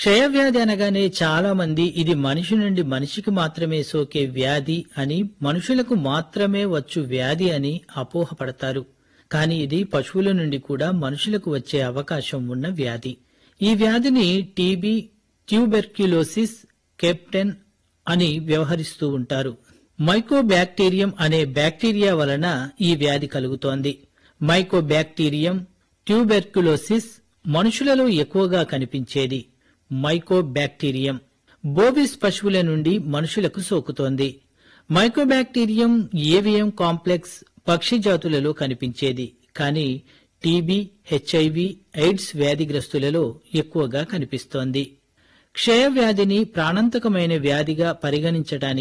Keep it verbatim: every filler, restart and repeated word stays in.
క్షయవ్యాధి అనగానే చాలా మంది ఇది మనిషి నుండి మనిషికి మాత్రమే సోకే వ్యాధి అని, మనుషులకు మాత్రమే వచ్చు వ్యాధి అని అపోహపడతారు. కాని ఇది పశువుల నుండి కూడా మనుషులకు వచ్చే అవకాశం ఉన్న వ్యాధి. ఈ వ్యాధిని టీబీ, ట్యూబెర్క్యులోసిస్, కెప్టెన్ అని వ్యవహరిస్తూ ఉంటారు. మైకోబ్యాక్టీరియం అనే బ్యాక్టీరియా వలన ఈ వ్యాధి కలుగుతోంది. మైకోబ్యాక్టీరియం ట్యూబెర్క్యులోసిస్ మనుషులలో ఎక్కువగా కనిపించేది. మైకోబ్యాక్టీరియం బోవిస్ పశువుల నుండి మనుషులకు సోకుతోంది. మైకోబ్యాక్టీరియం ఏవియం కాంప్లెక్స్ పక్షి జాతులలో కనిపించేది. కానీ టీబీ, హెచ్ఐవి, ఎయిడ్స్ వ్యాధిగ్రస్తులలో ఎక్కువగా కనిపిస్తోంది. క్షయవ్యాధిని ప్రాణాంతకమైన వ్యాధిగా పరిగణించటానికి